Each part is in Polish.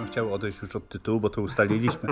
chciał odejść już od tytułu, bo to ustaliliśmy,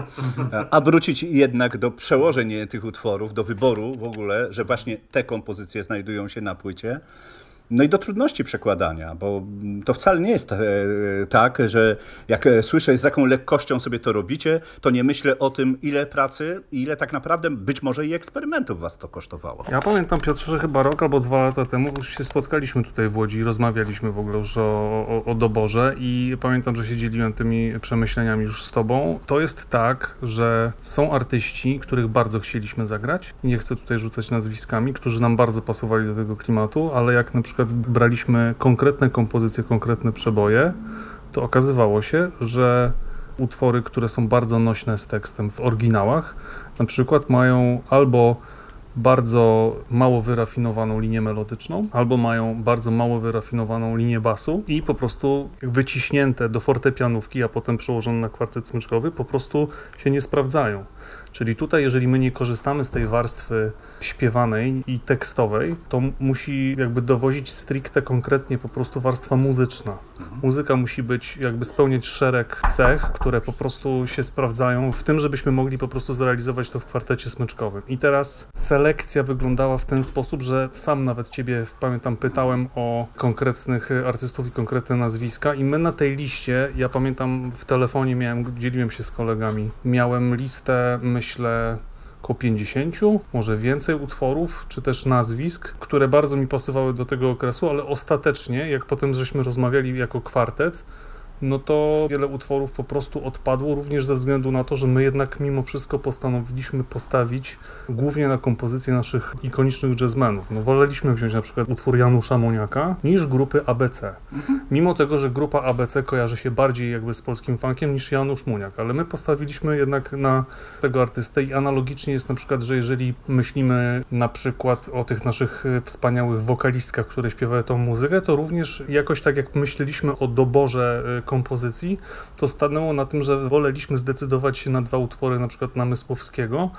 a wrócić jednak do przełożeń tych utworów, do wyboru w ogóle, że właśnie te kompozycje znajdują się na płycie. No i do trudności przekładania, bo to wcale nie jest tak, że jak słyszę, z jaką lekkością sobie to robicie, to nie myślę o tym, ile pracy i ile tak naprawdę być może i eksperymentów was to kosztowało. Ja pamiętam, Piotrze, że chyba rok albo 2 lata temu już się spotkaliśmy tutaj w Łodzi i rozmawialiśmy w ogóle już o doborze i pamiętam, że się dzieliłem tymi przemyśleniami już z tobą. To jest tak, że są artyści, których bardzo chcieliśmy zagrać. Nie chcę tutaj rzucać nazwiskami, którzy nam bardzo pasowali do tego klimatu, ale jak na przykład braliśmy konkretne kompozycje, konkretne przeboje, to okazywało się, że utwory, które są bardzo nośne z tekstem w oryginałach, na przykład mają albo bardzo mało wyrafinowaną linię melodyczną, albo mają bardzo mało wyrafinowaną linię basu i po prostu wyciśnięte do fortepianówki, a potem przełożone na kwartet smyczkowy, po prostu się nie sprawdzają. Czyli tutaj, jeżeli my nie korzystamy z tej warstwy śpiewanej i tekstowej, to musi jakby dowozić stricte konkretnie po prostu warstwa muzyczna. Muzyka musi być jakby spełniać szereg cech, które po prostu się sprawdzają w tym, żebyśmy mogli po prostu zrealizować to w kwartecie smyczkowym. I teraz selekcja wyglądała w ten sposób, że sam nawet ciebie, pamiętam, pytałem o konkretnych artystów i konkretne nazwiska i my na tej liście, ja pamiętam w telefonie dzieliłem się z kolegami, miałem listę, myślę, około 50, może więcej utworów, czy też nazwisk, które bardzo mi pasowały do tego okresu, ale ostatecznie, jak potem żeśmy rozmawiali jako kwartet, no to wiele utworów po prostu odpadło, również ze względu na to, że my jednak mimo wszystko postanowiliśmy postawić głównie na kompozycje naszych ikonicznych jazzmenów. No woleliśmy wziąć na przykład utwór Janusza Moniaka niż grupy ABC. Mimo tego, że grupa ABC kojarzy się bardziej jakby z polskim funkiem niż Janusz Muniak, ale my postawiliśmy jednak na tego artystę i analogicznie jest na przykład, że jeżeli myślimy na przykład o tych naszych wspaniałych wokalistkach, które śpiewają tą muzykę, to również jakoś tak jak myśleliśmy o doborze kompozycji, to stanęło na tym, że woleliśmy zdecydować się na 2 utwory na przykład Namysłowskiego,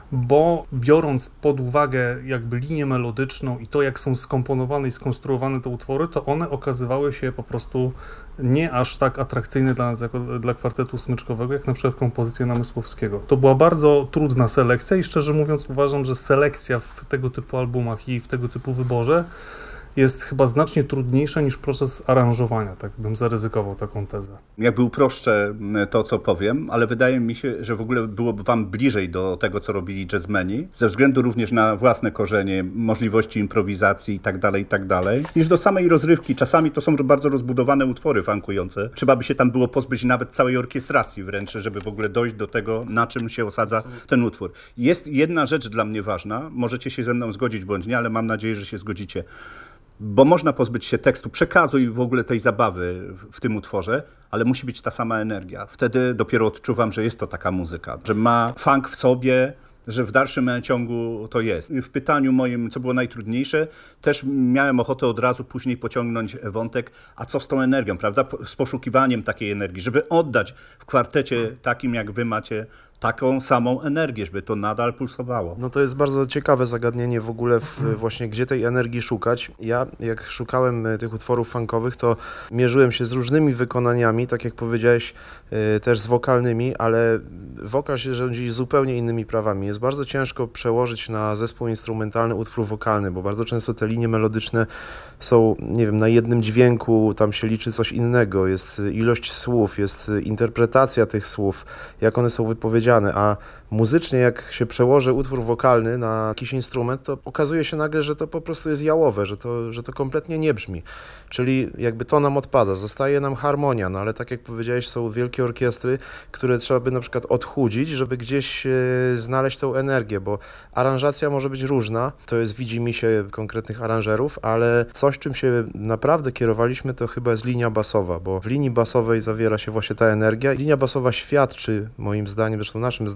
bo biorąc pod uwagę jakby linię melodyczną i to, jak są skomponowane i skonstruowane te utwory, to one okazywały się po prostu nie aż tak atrakcyjne dla nas jako dla kwartetu smyczkowego, jak na przykład kompozycja Namysłowskiego. To była bardzo trudna selekcja i szczerze mówiąc uważam, że selekcja w tego typu albumach i w tego typu wyborze jest chyba znacznie trudniejsza niż proces aranżowania, tak bym zaryzykował taką tezę. Jakby uproszczę to, co powiem, ale wydaje mi się, że w ogóle byłoby wam bliżej do tego, co robili jazzmeni, ze względu również na własne korzenie, możliwości improwizacji i tak dalej, niż do samej rozrywki. Czasami to są bardzo rozbudowane utwory funkujące. Trzeba by się tam było pozbyć nawet całej orkiestracji wręcz, żeby w ogóle dojść do tego, na czym się osadza ten utwór. Jest jedna rzecz dla mnie ważna, możecie się ze mną zgodzić bądź nie, ale mam nadzieję, że się zgodzicie. Bo można pozbyć się tekstu, przekazu i w ogóle tej zabawy w tym utworze, ale musi być ta sama energia. Wtedy dopiero odczuwam, że jest to taka muzyka, że ma funk w sobie, że w dalszym ciągu to jest. W pytaniu moim, co było najtrudniejsze, też miałem ochotę od razu później pociągnąć wątek, a co z tą energią, prawda? Z poszukiwaniem takiej energii, żeby oddać w kwartecie takim, jak wy macie, taką samą energię, żeby to nadal pulsowało. No to jest bardzo ciekawe zagadnienie w ogóle właśnie gdzie tej energii szukać. Ja jak szukałem tych utworów funkowych, to mierzyłem się z różnymi wykonaniami, tak jak powiedziałeś, też z wokalnymi, ale wokal się rządzi zupełnie innymi prawami. Jest bardzo ciężko przełożyć na zespół instrumentalny utwór wokalny, bo bardzo często te linie melodyczne są, nie wiem, na jednym dźwięku, tam się liczy coś innego, jest ilość słów, jest interpretacja tych słów, jak one są wypowiedziane, a muzycznie jak się przełoży utwór wokalny na jakiś instrument, to okazuje się nagle, że to po prostu jest jałowe, że to kompletnie nie brzmi. Czyli jakby to nam odpada, zostaje nam harmonia, no ale tak jak powiedziałeś, są wielkie orkiestry, które trzeba by na przykład odchudzić, żeby gdzieś znaleźć tą energię, bo aranżacja może być różna, to jest widzimisię konkretnych aranżerów, ale coś, czym się naprawdę kierowaliśmy, to chyba jest linia basowa, bo w linii basowej zawiera się właśnie ta energia. Linia basowa świadczy, moim zdaniem, zresztą naszym zdaniem, bo o tym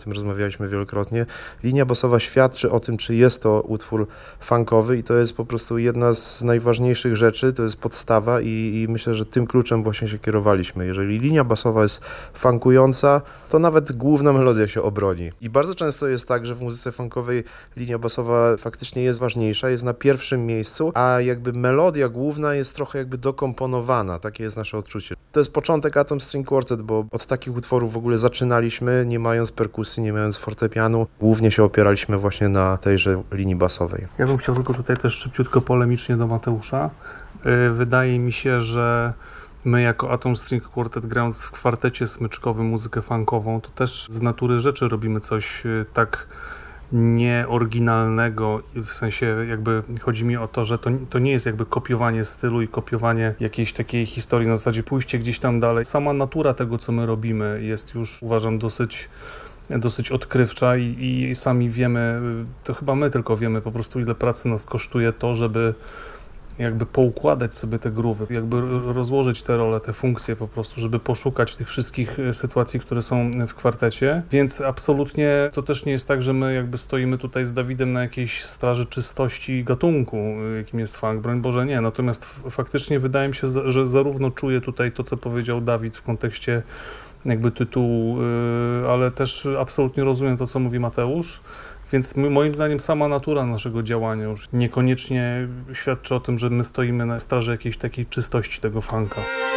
tym rozmawialiśmy wielokrotnie. Linia basowa świadczy o tym, czy jest to utwór funkowy i to jest po prostu jedna z najważniejszych rzeczy, to jest podstawa i myślę, że tym kluczem właśnie się kierowaliśmy. Jeżeli linia basowa jest funkująca, to nawet główna melodia się obroni. I bardzo często jest tak, że w muzyce funkowej linia basowa faktycznie jest ważniejsza, jest na pierwszym miejscu, a jakby melodia główna jest trochę jakby dokomponowana, takie jest nasze odczucie. To jest początek Atom String Quartet, bo od takich utworów w ogóle zaczynaliśmy, nie mając perkusji, nie mając fortepianu, głównie się opieraliśmy właśnie na tejże linii basowej. Ja bym chciał tylko tutaj też szybciutko polemicznie do Mateusza. Wydaje mi się, że my jako Atom String Quartet, grając w kwartecie smyczkowym muzykę funkową, to też z natury rzeczy robimy coś tak nieoryginalnego, w sensie jakby chodzi mi o to, że to nie jest jakby kopiowanie stylu i kopiowanie jakiejś takiej historii na zasadzie pójście gdzieś tam dalej. Sama natura tego, co my robimy, jest już, uważam, dosyć odkrywcza i sami wiemy, to chyba my tylko wiemy po prostu, ile pracy nas kosztuje to, żeby jakby poukładać sobie te groove'y, jakby rozłożyć te role, te funkcje po prostu, żeby poszukać tych wszystkich sytuacji, które są w kwartecie, więc absolutnie to też nie jest tak, że my jakby stoimy tutaj z Dawidem na jakiejś straży czystości gatunku, jakim jest funk, broń Boże nie, natomiast faktycznie wydaje mi się, że zarówno czuję tutaj to, co powiedział Dawid w kontekście jakby tytułu, ale też absolutnie rozumiem to, co mówi Mateusz. Więc moim zdaniem sama natura naszego działania już niekoniecznie świadczy o tym, że my stoimy na straży jakiejś takiej czystości tego funka.